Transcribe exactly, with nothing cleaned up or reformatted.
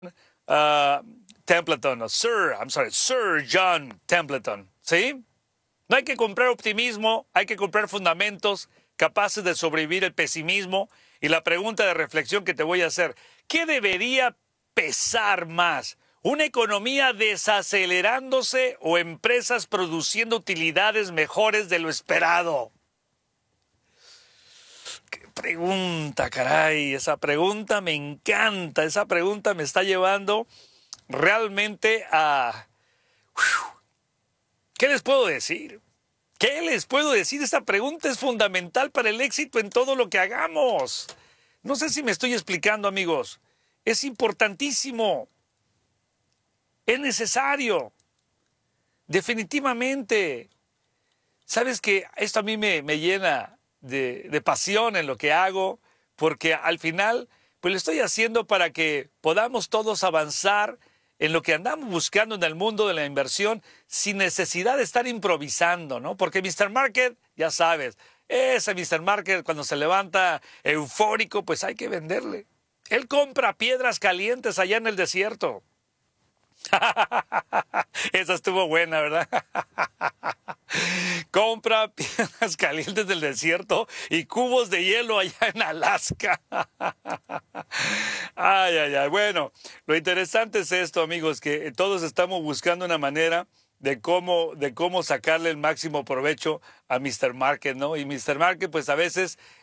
uh, Templeton, no, Sir, I'm sorry, Sir John Templeton, ¿sí? No hay que comprar optimismo, hay que comprar fundamentos capaces de sobrevivir el pesimismo. Y la pregunta de reflexión que te voy a hacer, ¿qué debería pesar más? ¿Una economía desacelerándose o empresas produciendo utilidades mejores de lo esperado? ¡Qué pregunta, caray! Esa pregunta me encanta, esa pregunta me está llevando realmente a... ¿Qué les puedo decir? ¿Qué les puedo decir? Esta pregunta es fundamental para el éxito en todo lo que hagamos. No sé si me estoy explicando, amigos. Es importantísimo. Es necesario. Definitivamente. Sabes que esto a mí me, me llena de, de pasión en lo que hago, porque al final, pues lo estoy haciendo para que podamos todos avanzar en lo que andamos buscando en el mundo de la inversión sin necesidad de estar improvisando, ¿no? Porque mister Market, ya sabes, ese mister Market cuando se levanta eufórico, pues hay que venderle. Él compra piedras calientes allá en el desierto. Esa estuvo buena, ¿verdad? Compra piedras calientes del desierto y cubos de hielo allá en Alaska. Ay, ay, ay. Bueno, lo interesante es esto, amigos, que todos estamos buscando una manera de cómo, de cómo sacarle el máximo provecho a mister Market, ¿no? Y mister Market, pues a veces